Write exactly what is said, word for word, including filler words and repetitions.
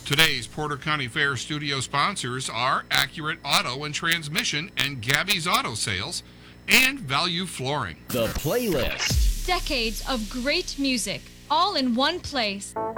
Today's Porter County Fair studio sponsors are Accurate Auto and Transmission and Gabby's Auto Sales and Value Flooring. The Playlist. Decades of great music, all in one place.